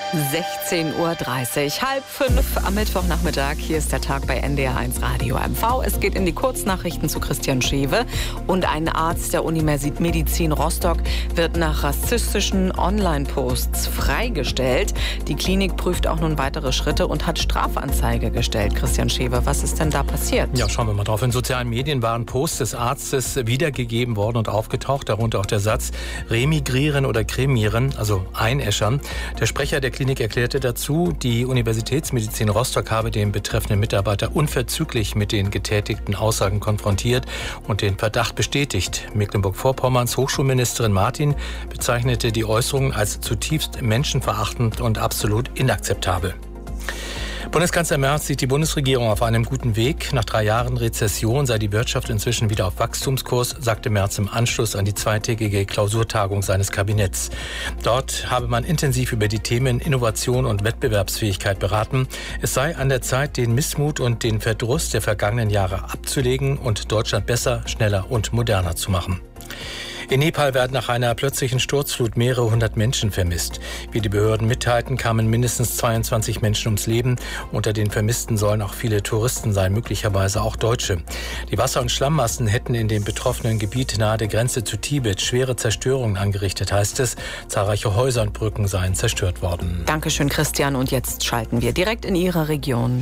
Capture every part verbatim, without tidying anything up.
sechzehn Uhr dreißig, halb fünf am Mittwochnachmittag. Hier ist der Tag bei N D R eins Radio M V. Es geht in die Kurznachrichten zu Christian Schewe. Und ein Arzt der Universität Rostock wird nach rassistischen Online-Posts freigestellt. Die Klinik prüft auch nun weitere Schritte und hat Strafanzeige gestellt. Christian Schewe, was ist denn da passiert? Ja, schauen wir mal drauf. In sozialen Medien waren Posts des Arztes wiedergegeben worden und aufgetaucht. Darunter auch der Satz remigrieren oder cremieren, also einäschern. Der Sprecher der Klinik erklärte dazu, die Universitätsmedizin Rostock habe den betreffenden Mitarbeiter unverzüglich mit den getätigten Aussagen konfrontiert und den Verdacht bestätigt. Mecklenburg-Vorpommerns Hochschulministerin Martin bezeichnete die Äußerungen als zutiefst menschenverachtend und absolut inakzeptabel. Bundeskanzler Merz sieht die Bundesregierung auf einem guten Weg. Nach drei Jahren Rezession sei die Wirtschaft inzwischen wieder auf Wachstumskurs, sagte Merz im Anschluss an die zweitägige Klausurtagung seines Kabinetts. Dort habe man intensiv über die Themen Innovation und Wettbewerbsfähigkeit beraten. Es sei an der Zeit, den Missmut und den Verdruss der vergangenen Jahre abzulegen und Deutschland besser, schneller und moderner zu machen. In Nepal werden nach einer plötzlichen Sturzflut mehrere hundert Menschen vermisst. Wie die Behörden mitteilten, kamen mindestens zweiundzwanzig Menschen ums Leben. Unter den Vermissten sollen auch viele Touristen sein, möglicherweise auch Deutsche. Die Wasser- und Schlammmassen hätten in dem betroffenen Gebiet nahe der Grenze zu Tibet schwere Zerstörungen angerichtet, heißt es. Zahlreiche Häuser und Brücken seien zerstört worden. Dankeschön, Christian. Und jetzt schalten wir direkt in Ihre Region.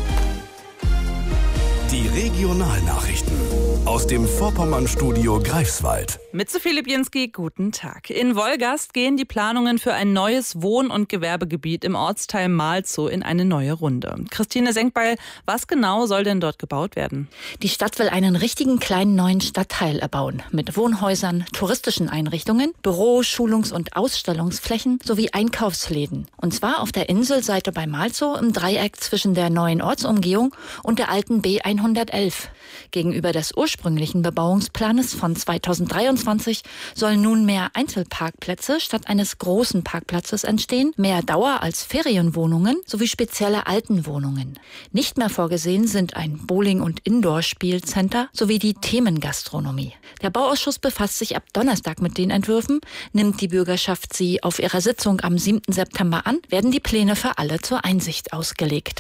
Die Regionalnachrichten aus dem Vorpommern-Studio Greifswald. Mit Sophie Lipinski, guten Tag. In Wolgast gehen die Planungen für ein neues Wohn- und Gewerbegebiet im Ortsteil Malzow in eine neue Runde. Christine Senkbeil, was genau soll denn dort gebaut werden? Die Stadt will einen richtigen kleinen neuen Stadtteil erbauen. Mit Wohnhäusern, touristischen Einrichtungen, Büro-, Schulungs- und Ausstellungsflächen sowie Einkaufsläden. Und zwar auf der Inselseite bei Malzow im Dreieck zwischen der neuen Ortsumgehung und der alten B hundertelf. Gegenüber des ursprünglichen Bebauungsplanes von zweitausenddreiundzwanzig sollen nun mehr Einzelparkplätze statt eines großen Parkplatzes entstehen, mehr Dauer- als Ferienwohnungen sowie spezielle Altenwohnungen. Nicht mehr vorgesehen sind ein Bowling- und Indoor-Spielcenter sowie die Themengastronomie. Der Bauausschuss befasst sich ab Donnerstag mit den Entwürfen. Nimmt die Bürgerschaft sie auf ihrer Sitzung am siebten September an, werden die Pläne für alle zur Einsicht ausgelegt.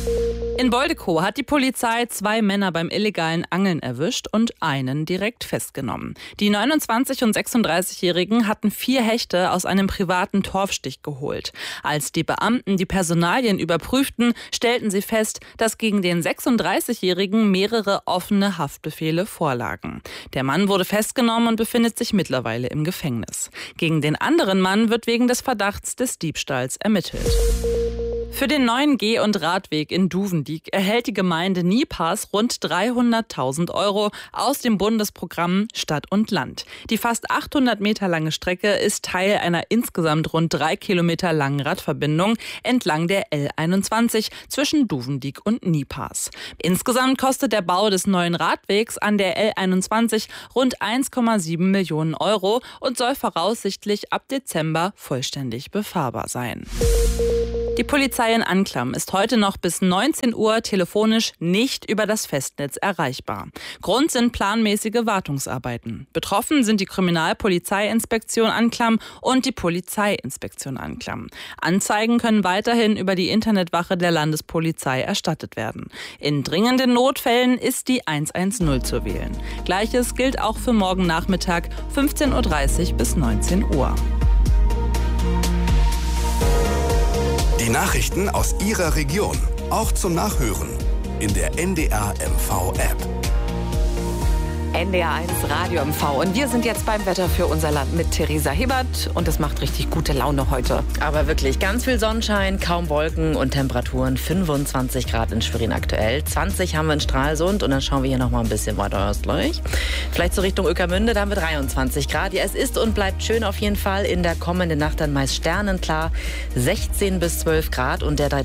In Boldekow hat die Polizei zwei Männer beim illegalen Angeln erwischt und einen direkt festgenommen. Die neunundzwanzig- und sechsunddreißigjährigen hatten vier Hechte aus einem privaten Torfstich geholt. Als die Beamten die Personalien überprüften, stellten sie fest, dass gegen den sechsunddreißigjährigen mehrere offene Haftbefehle vorlagen. Der Mann wurde festgenommen und befindet sich mittlerweile im Gefängnis. Gegen den anderen Mann wird wegen des Verdachts des Diebstahls ermittelt. Für den neuen Geh- und Radweg in Duvendiek erhält die Gemeinde Niepaß rund dreihunderttausend Euro aus dem Bundesprogramm Stadt und Land. Die fast achthundert Meter lange Strecke ist Teil einer insgesamt rund drei Kilometer langen Radverbindung entlang der L einundzwanzig zwischen Duvendiek und Niepaß. Insgesamt kostet der Bau des neuen Radwegs an der L einundzwanzig rund eins Komma sieben Millionen Euro und soll voraussichtlich ab Dezember vollständig befahrbar sein. Die Polizei in Anklam ist heute noch bis neunzehn Uhr telefonisch nicht über das Festnetz erreichbar. Grund sind planmäßige Wartungsarbeiten. Betroffen sind die Kriminalpolizeiinspektion Anklam und die Polizeiinspektion Anklam. Anzeigen können weiterhin über die Internetwache der Landespolizei erstattet werden. In dringenden Notfällen ist die hundertzehn zu wählen. Gleiches gilt auch für morgen Nachmittag fünfzehn Uhr dreißig bis neunzehn Uhr. Die Nachrichten aus Ihrer Region, auch zum Nachhören in der N D R M V-App. N D R eins Radio M V. Und wir sind jetzt beim Wetter für unser Land mit Theresa Hibbert. Und es macht richtig gute Laune heute. Aber wirklich ganz viel Sonnenschein, kaum Wolken und Temperaturen. fünfundzwanzig Grad in Schwerin aktuell. zwanzig haben wir in Stralsund. Und dann schauen wir hier noch mal ein bisschen weiter östlich. Vielleicht so Richtung Ueckermünde, da haben wir dreiundzwanzig Grad. Ja, es ist und bleibt schön auf jeden Fall. In der kommenden Nacht dann meist sternenklar. sechzehn bis zwölf Grad. Und der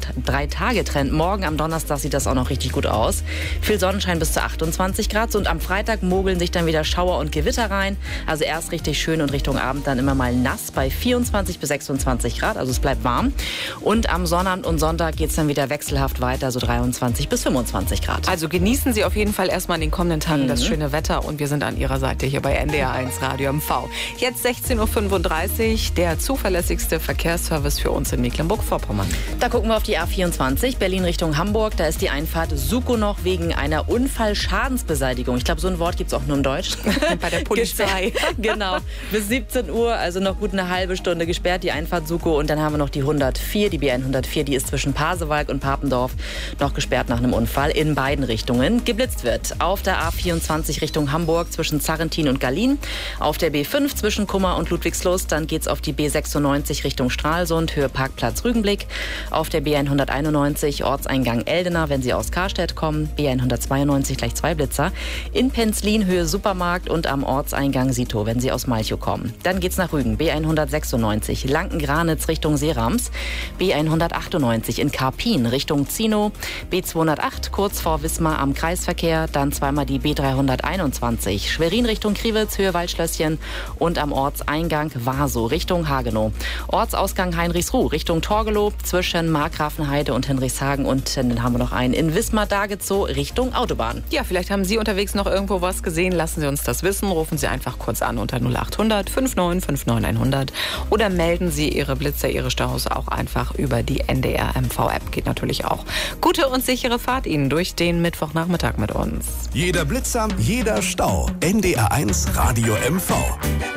Drei-Tage-Trend. Morgen am Donnerstag sieht das auch noch richtig gut aus. Viel Sonnenschein bis zu achtundzwanzig Grad. Und am Freitag, mogeln sich dann wieder Schauer und Gewitter rein. Also erst richtig schön und Richtung Abend dann immer mal nass bei vierundzwanzig bis sechsundzwanzig Grad. Also es bleibt warm. Und am Sonnabend und Sonntag geht es dann wieder wechselhaft weiter, so dreiundzwanzig bis fünfundzwanzig Grad. Also genießen Sie auf jeden Fall erstmal in den kommenden Tagen mhm. das schöne Wetter und wir sind an Ihrer Seite hier bei N D R eins Radio M V. Jetzt sechzehn Uhr fünfunddreißig, der zuverlässigste Verkehrsservice für uns in Mecklenburg-Vorpommern. Da gucken wir auf die A vierundzwanzig, Berlin Richtung Hamburg. Da ist die Einfahrt Sukow noch wegen einer Unfallschadensbeseitigung. Ich glaube, so ein Wort gibt es auch nur im Deutsch. Bei der Polizei. Genau. Bis siebzehn Uhr, also noch gut eine halbe Stunde gesperrt, die Einfahrt Sukow. Und dann haben wir noch die hundertvier, die B hundertvier, die ist zwischen Pasewalk und Papendorf noch gesperrt nach einem Unfall in beiden Richtungen. Geblitzt wird auf der A vierundzwanzig Richtung Hamburg zwischen Zarrentin und Gallien, auf der B fünf zwischen Kummer und Ludwigslust, dann geht's auf die B sechsundneunzig Richtung Stralsund, Höhe Parkplatz Rügenblick, auf der B hunderteinundneunzig Ortseingang Eldena, wenn Sie aus Karstedt kommen, B hundertzweiundneunzig gleich zwei Blitzer, in Penzlin Höhe Supermarkt und am Ortseingang Sito, wenn Sie aus Malchow kommen. Dann geht's nach Rügen, B hundertsechsundneunzig Lanken-Granitz Richtung Seerams, B hundertachtundneunzig in Karpin Richtung Zino, B zweihundertacht kurz vor Wismar am Kreisverkehr, dann zweimal die B dreihunderteinundzwanzig Schwerin Richtung Kriwitz, Höhe Waldschlösschen und am Ortseingang Warsow Richtung Hagenow. Ortsausgang Heinrichsruh Richtung Torgelow zwischen Markgrafenheide und Henrichshagen und dann haben wir noch einen in Wismar-Dagezow Richtung Autobahn. Ja, vielleicht haben Sie unterwegs noch irgendwo was gesehen. Lassen Sie uns das wissen. Rufen Sie einfach kurz an unter null acht hundert fünfundneunzig fünfundneunzig hundert oder melden Sie Ihre Blitzer, Ihre Staus auch einfach über die N D R M V-App. Geht natürlich auch. Gute und sichere Fahrt Ihnen durch den Mittwochnachmittag mit uns. Jeder Blitzer, jeder Stau. N D R eins Radio M V.